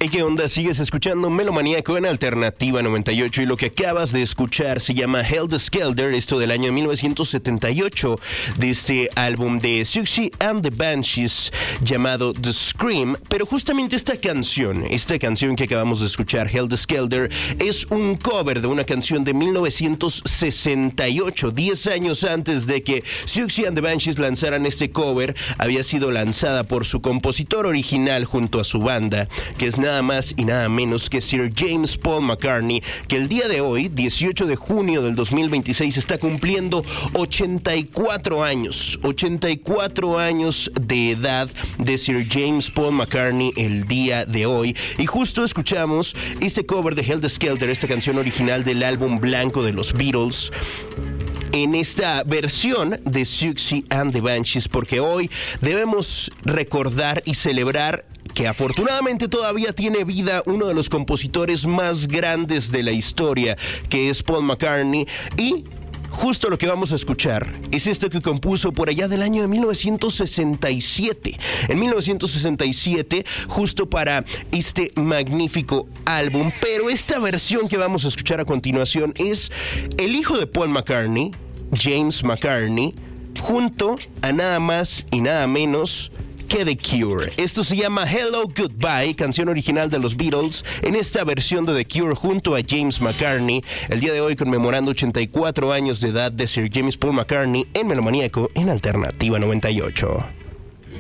Hey, ¿qué onda? Sigues escuchando Melomaníaco en Alternativa 98 y lo que acabas de escuchar se llama Helter Skelter, esto del año 1978, de este álbum de Siouxsie and the Banshees llamado The Scream. Pero justamente esta canción que acabamos de escuchar, Helter Skelter, es un cover de una canción de 1968, 10 años antes de que Siouxsie and the Banshees lanzaran este cover. Había sido lanzada por su compositor original junto a su banda, que es nada más y nada menos que Sir James Paul McCartney, que el día de hoy, 18 de junio del 2026, está cumpliendo 84 años. 84 años de edad de Sir James Paul McCartney el día de hoy. Y justo escuchamos este cover de Helter Skelter, esta canción original del álbum blanco de los Beatles, en esta versión de Siouxsie and the Banshees, porque hoy debemos recordar y celebrar que afortunadamente todavía tiene vida uno de los compositores más grandes de la historia, que es Paul McCartney. Y justo lo que vamos a escuchar es esto que compuso por allá del año de 1967. En 1967, justo para este magnífico álbum. Pero esta versión que vamos a escuchar a continuación es el hijo de Paul McCartney, James McCartney, junto a nada más y nada menos que The Cure. Esto se llama Hello Goodbye, canción original de los Beatles, en esta versión de The Cure junto a James McCartney, el día de hoy conmemorando 84 años de edad de Sir James Paul McCartney en Melomaníaco en Alternativa 98.